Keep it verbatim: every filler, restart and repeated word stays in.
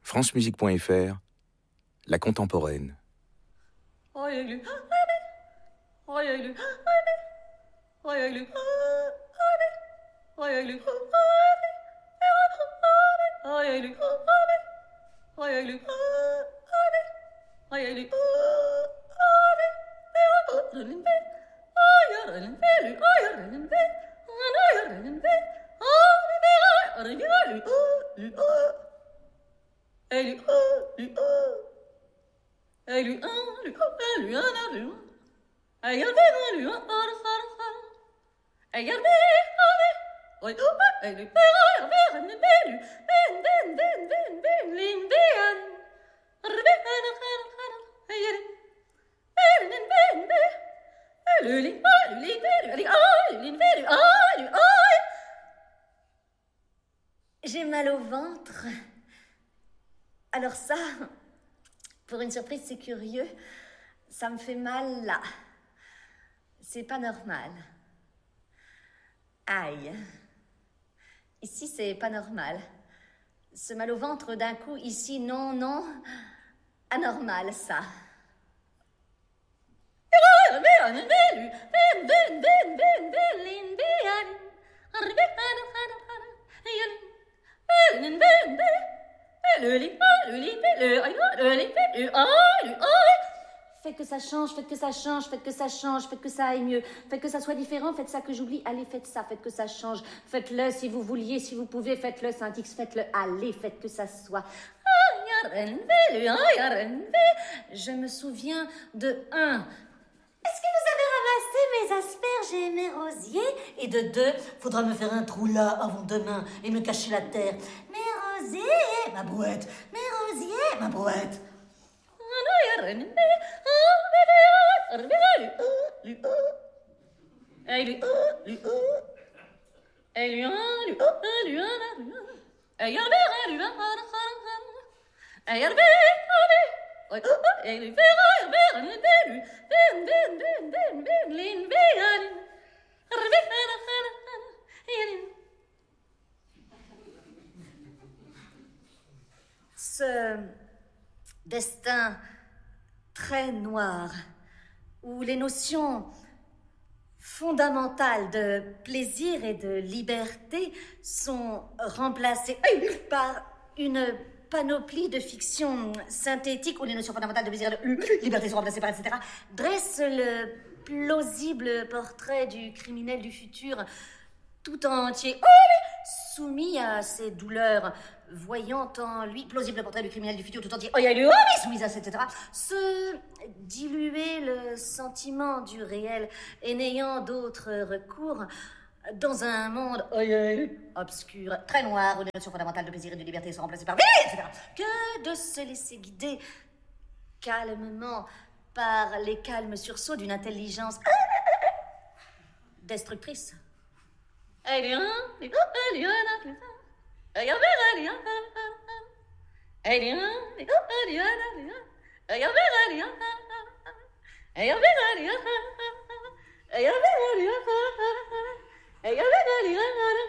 francemusique point f r, la contemporaine. J'ai mal au ventre. Alors ça, pour une surprise, c'est curieux. Ça me fait mal là. C'est pas normal. Aïe. Ici, c'est pas normal. Ce mal au ventre d'un coup, ici, non, non. Anormal, ça. Faites que ça change, faites que ça change, faites que ça change, faites que ça aille mieux, faites que ça soit différent, faites ça que j'oublie, allez, faites ça, faites que ça change, faites-le si vous vouliez, si vous pouvez, faites-le, Saint-X, faites-le, allez, faites que ça soit. Je me souviens de un. Est-ce que vous avez ramassé mes asperges et mes rosiers? Et de deux, faudra me faire un trou là avant demain et me cacher la terre. Mes rosiers, ma brouette, mes rosiers, ma brouette. Ce destin très noir, où les notions fondamentales de plaisir et de liberté sont remplacées par une panoplie de fictions synthétiques où les notions fondamentales de plaisir et de liberté sont remplacées par et cetera, dresse le plausible portrait du criminel du futur tout entier, soumis à ses douleurs, voyant en lui, plausible portrait du criminel du futur tout entier, soumis à, et cetera, se diluer le sentiment du réel et n'ayant d'autre recours dans un monde obscur, très noir, où les notions fondamentales de plaisir et de liberté sont remplacées par et cetera, que de se laisser guider calmement par les calmes sursauts d'une intelligence destructrice.